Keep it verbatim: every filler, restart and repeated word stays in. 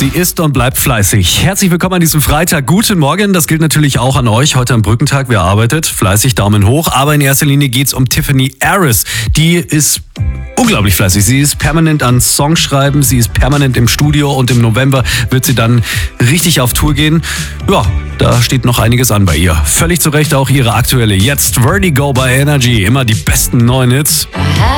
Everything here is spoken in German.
Sie ist und bleibt fleißig. Herzlich willkommen an diesem Freitag. Guten Morgen, das gilt natürlich auch an euch. Heute am Brückentag, wer arbeitet, fleißig, Daumen hoch. Aber in erster Linie geht's um Tiffany Harris. Die ist unglaublich fleißig. Sie ist permanent an Songschreiben, sie ist permanent im Studio und im November wird sie dann richtig auf Tour gehen. Ja, da steht noch einiges an bei ihr. Völlig zu Recht auch ihre aktuelle Jetzt Vertigo bei Energy. Immer die besten neuen Hits.